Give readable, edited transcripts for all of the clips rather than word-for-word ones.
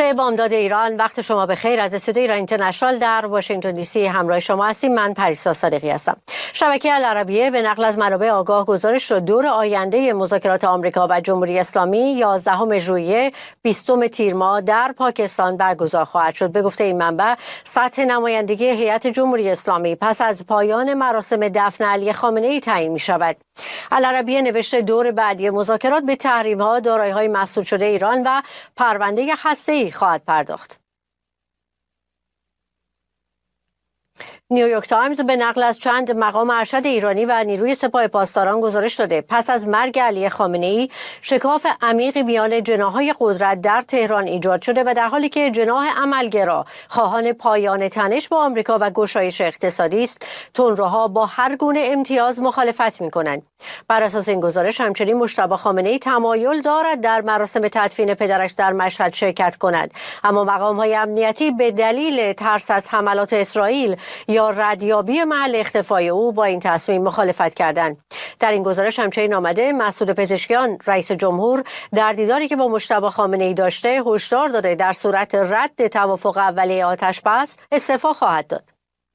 قصه بامداد ایران. وقت شما بخیر. از استودیوی ایران اینترنشنال در واشنگتن دی سی همراه شما هستیم. من پریسا صادقی هستم. شبکه العربیه به نقل از منابع آگاه گزارش شد دور آینده مذاکرات آمریکا و جمهوری اسلامی 11 ژوئیه 20 تیر ماه در پاکستان برگزار خواهد شد. به گفته این منبع، سطح نمایندگی هیئت جمهوری اسلامی پس از پایان مراسم دفن علی خامنه‌ای تعیین می‌شود. العربیه نوشته دور بعدی مذاکرات به تحریم‌ها، دارایی‌های مسدود شده ایران و پرونده هسته‌ای خواهد پرداخت. نیویورک تایمز به نقل از چند مقام ارشد ایرانی و نیروی سپاه پاسداران گزارش داده پس از مرگ علی خامنه‌ای شکاف عمیقی میان جناح‌های قدرت در تهران ایجاد شده و در حالی که جناح عملگرا خواهان پایان تنش با آمریکا و گشایش اقتصادی است، تندروها با هر گونه امتیاز مخالفت می‌کنند. بر اساس این گزارش همچنین مجتبی خامنه‌ای تمایل دارد در مراسم تدفین پدرش در مشهد شرکت کند، اما مقام‌های امنیتی به دلیل ترس از حملات اسرائیل یا ردیابی محل اختفای او با این تصمیم مخالفت کردند. در این گزارش همچنین آمده مسعود پزشکیان رئیس جمهور در دیداری که با مجتبی خامنه‌ای داشته هشدار داده در صورت رد توافق اولیه آتش‌بس استعفا خواهد داد.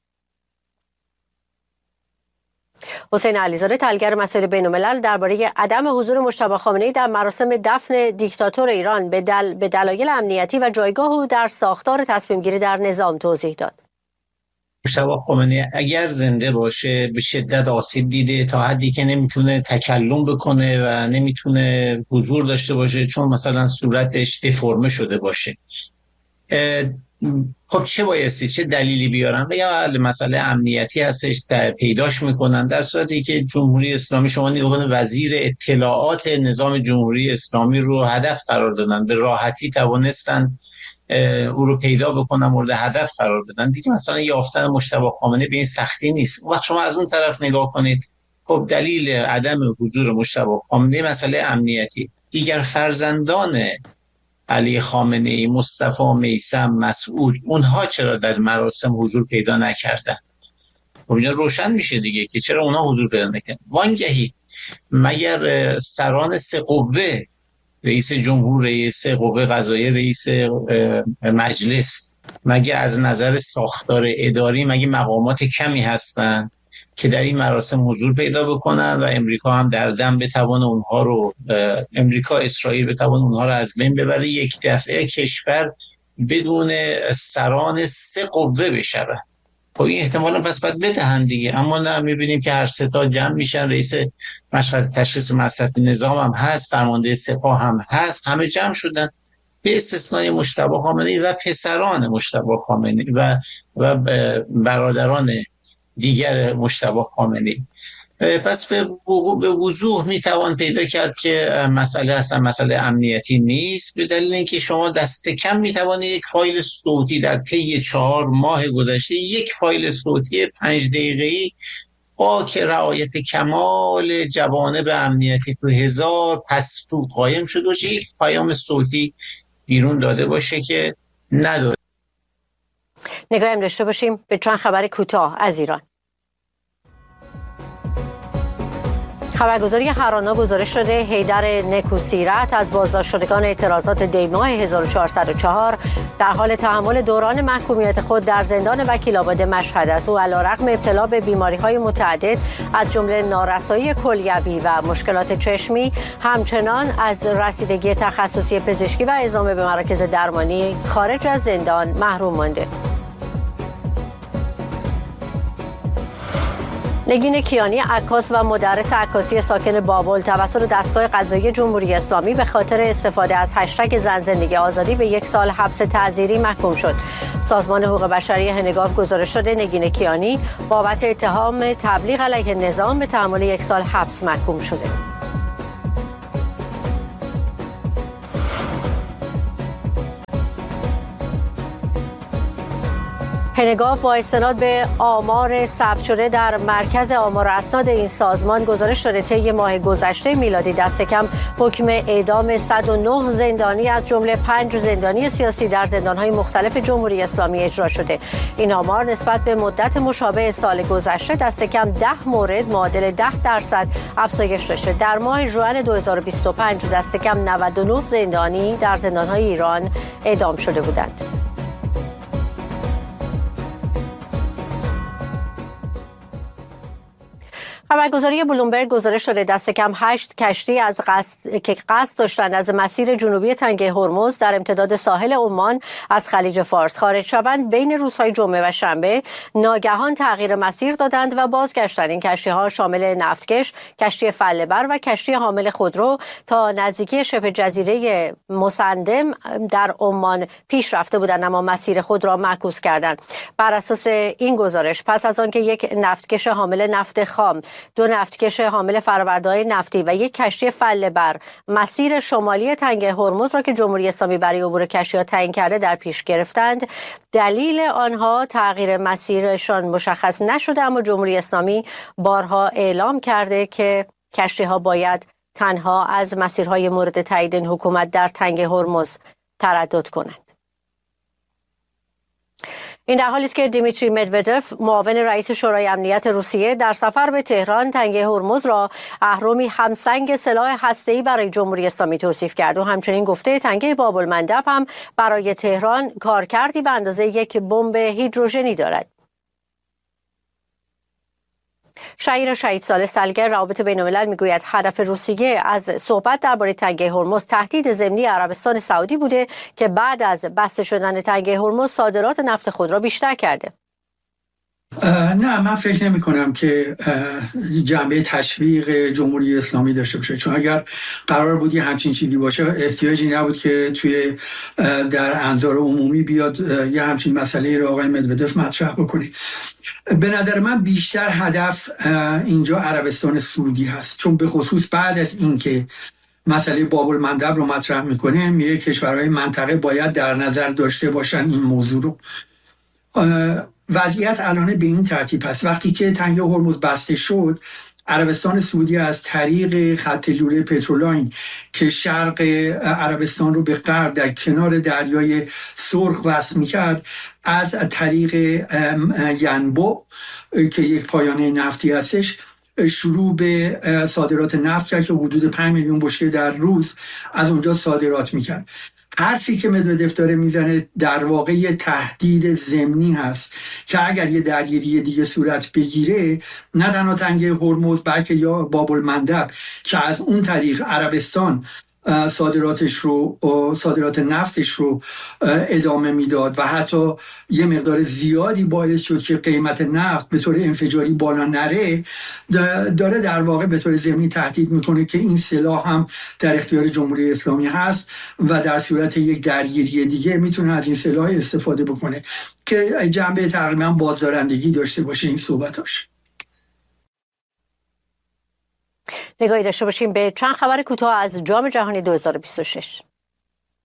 حسین علیزاده تحلیلگر مسائل بین‌الملل درباره عدم حضور مجتبی خامنه‌ای در مراسم دفن دیکتاتور ایران به دلایل امنیتی و جایگاه او در ساختار تصمیم‌گیری در نظام توضیح داد. مجتبی خامنه‌ای اگر زنده باشه به شدت آسیب دیده تا حدی که نمیتونه تکلم بکنه و نمیتونه حضور داشته باشه، چون مثلا صورتش دفرمه شده باشه. خب چه دلیلی بیارن؟ یا مسئله امنیتی هستش، پیداش میکنن، در صورتی که جمهوری اسلامی شما نیروی وزیر اطلاعات نظام جمهوری اسلامی رو هدف قرار دادن، به راحتی توانستن او رو پیدا بکنن، مورد هدف قرار بدن. دیگه مثلا یافتن مجتبی خامنه‌ای به این سختی نیست. وقت شما از اون طرف نگاه کنید، خب دلیل عدم حضور مجتبی خامنه‌ای مسئله امنیتی. دیگر فرزندان علی خامنه‌ای، مصطفی، میثم، مسعود، اونها چرا در مراسم حضور پیدا نکردن؟ خب اینا روشن میشه دیگه که چرا اونها حضور پیدا نکردن. وانگهی مگر سران سه قوه، رئیس جمهور، رئیس قوه قضاییه، رئیس مجلس، مگه از نظر ساختار اداری مگه مقامات کمی هستن که در این مراسم حضور پیدا بکنن و امریکا هم در دم بتوان اونها رو، امریکا اسرائیل بتوان اونها رو از بین ببره، یک دفعه کشور بدون سران سه قوه بشه؟ خب این احتمالا پس باید بدهن دیگه. اما نه، میبینیم که هر سه تا جمع میشن، رئیس مشهد تشخیص مصلحت نظام هم هست، فرمانده سپاه هم هست، همه جمع شدن به استثنای مجتبی خامنه‌ای و پسران مجتبی خامنه‌ای و برادران دیگر مجتبی خامنه‌ای. پس به وضوح میتوان پیدا کرد که مسئله اصلا مسئله امنیتی نیست، به دلیل اینکه شما دست کم میتوانید یک فایل صوتی در طی 4 ماه گذشته، یک فایل صوتی 5 دقیقه‌ای با که رعایت کمال جوانب امنیتی تو 1000 پس‌فو قایم شده باشه، یک پیام صوتی بیرون داده باشه که نداره. نگاهیم داشته باشیم به چند خبر کوتاه از ایران. خبرگزاری هرانا گزارش شده حیدر نکوسیرت از بازداشت شدگان اعتراضات دی‌ماه 1404 در حال تحمل دوران محکومیت خود در زندان وکیل‌آباد مشهد است. او علیرغم ابتلا به بیماری‌های متعدد از جمله نارسایی کلیوی و مشکلات چشمی، همچنان از رسیدگی تخصصی پزشکی و اعزام به مراکز درمانی خارج از زندان محروم مانده. نگین کیانی، عکاس و مدرس عکاسی ساکن بابل، توسط دستگاه قضایی جمهوری اسلامی به خاطر استفاده از هشتگ زن زندگی آزادی به 1 سال حبس تعزیری محکوم شد. سازمان حقوق بشری هنگاف گزارش شده نگین کیانی بابت اتهام تبلیغ علیه نظام به تحمل 1 سال حبس محکوم شده. پنگاو با استناد به آمار ثبت شده در مرکز آمار و اسناد این سازمان گزارش داده طی ماه گذشته میلادی دست کم حکم اعدام 109 زندانی از جمله 5 زندانی سیاسی در زندان‌های مختلف جمهوری اسلامی اجرا شده. این آمار نسبت به مدت مشابه سال گذشته دست کم 10 مورد معادل 10% افزایش داشته. در ماه ژوئن 2025 دست کم 99 زندانی در زندان‌های ایران اعدام شده بودند. خبرگزاری بلومبرگ گزارش داده دست کم 8 کشتی که قصد داشتند از مسیر جنوبی تنگه هرمز در امتداد ساحل عمان از خلیج فارس خارج شوند بین روزهای جمعه و شنبه ناگهان تغییر مسیر دادند و بازگشتند. این کشتی‌ها شامل نفتکش، کشتی فله‌بر و کشتی حامل خودرو تا نزدیکی شبه جزیره مسندم در عمان پیش رفته بودند اما مسیر خود را معکوس کردند. بر اساس این گزارش پس از آنکه یک نفتکش حامل نفت خام، 2 نفتکش حامل فرآورده‌های نفتی و یک کشتی فله‌بر مسیر شمالی تنگه هرمز را که جمهوری اسلامی برای عبور کشتی‌ها تعیین کرده در پیش گرفتند، دلیل آنها تغییر مسیرشان مشخص نشده اما جمهوری اسلامی بارها اعلام کرده که کشتی‌ها باید تنها از مسیرهای مورد تایید این حکومت در تنگه هرمز تردد کنند. این در حالی است که دیمیتری مدودف معاون رئیس شورای امنیت روسیه در سفر به تهران تنگه هرمز را اهرمی همسنگ سلاح هسته‌ای برای جمهوری اسلامی توصیف کرد و همچنین گفته تنگه باب‌المندب هم برای تهران کارکردی به اندازه یک بمب هیدروژنی دارد. شهیر شهید صالح سلگر روابط بین‌الملل میگوید هدف روسیه از صحبت درباره تنگه هرمز تهدید ضمنی عربستان سعودی بوده که بعد از بسته شدن تنگه هرمز صادرات نفت خود را بیشتر کرده. نه، من فکر نمی کنم که جنبه تشویق جمهوری اسلامی داشته باشه، چون اگر قرار بود یه همچین چیزی باشه احتیاجی نبود که در انظار عمومی بیاد یه همچین مسئله رو آقای مدودف مطرح بکنه. به نظر من بیشتر هدف اینجا عربستان سعودی هست، چون به خصوص بعد از اینکه مسئله باب‌المندب رو مطرح میکنه میگه کشورهای منطقه باید در نظر داشته باشن این موضوع رو. وضعیت الان به این ترتیب هست: وقتی که تنگه هرمز بسته شد، عربستان سعودی از طریق خط لوله پترولاین که شرق عربستان رو به غرب در کنار دریای سرخ وصل میکرد، از طریق ینبع که یک پایانه نفتی هستش شروع به صادرات نفت کرد که حدود 5 میلیون بشکه در روز از اونجا صادرات میکرد. حرفی که مدودف داره میزنه در واقع یه تهدید ضمنی هست که اگر یه درگیری دیگه صورت بگیره، نه تنها تنگه هرمز بلکه یا باب‌المندب که از اون طریق عربستان صادرات نفتش رو ادامه میداد و حتی یه مقدار زیادی باعث شد که قیمت نفت به طور انفجاری بالا نره، داره در واقع به طور ضمنی تهدید میکنه که این سلاح هم در اختیار جمهوری اسلامی هست و در صورت یک درگیری دیگه میتونه از این سلاح استفاده بکنه که جنبه تقریبا بازدارندگی داشته باشه این صحبتاش. نگاهی داشته باشیم به چند خبر کوتاه از جام جهانی 2026.